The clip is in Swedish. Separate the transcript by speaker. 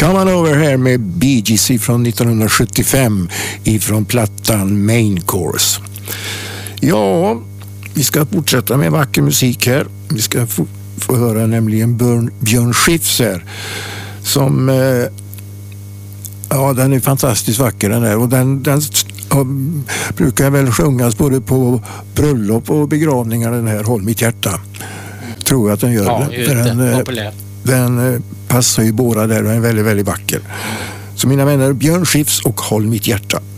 Speaker 1: Come on over här med Bee Gees från 1975 ifrån plattan Main Course. Ja, vi ska fortsätta med vacker musik här. Vi ska få höra nämligen Björn Skifs här som ja, den är fantastiskt vacker den där, och den brukar väl sjungas både på bröllop och begravningar, den här Håll mitt hjärta. Tror jag att den gör.
Speaker 2: Ja,
Speaker 1: den passar ju båda där och är väldigt, väldigt vacker. Så mina vänner, Björn Skifs och Håll mitt hjärta.